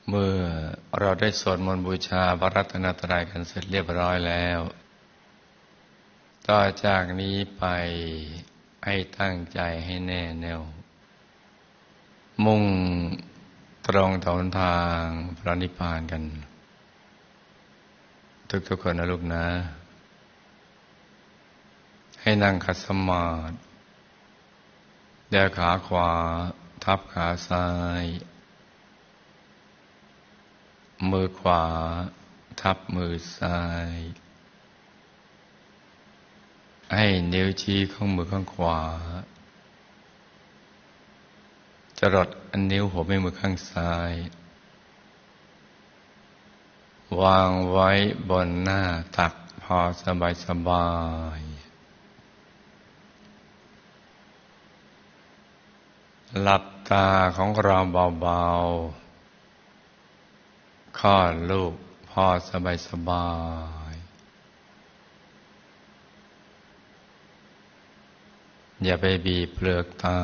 เมื่อเราได้สวดมนต์บูชาพระรัตนตรัยกันเสร็จเรียบร้อยแล้วต่อจากนี้ไปให้ตั้งใจให้แน่แน่วมุ่งตรงต่อหนทางพระนิพพานกันทุกคนนะลูกนะให้นั่งขัดสมาธิแยกขาขวาทับขาซ้ายมือขวาทับมือซ้ายให้นิ้วชี้ของมือข้างขวาจรดอันนิ้วหัวแม่มือข้างซ้ายวางไว้บนหน้าตักพอสบายหลับตาของเราเบาๆคลอดลูกพอสบายอย่าไปบีบเปลือกตา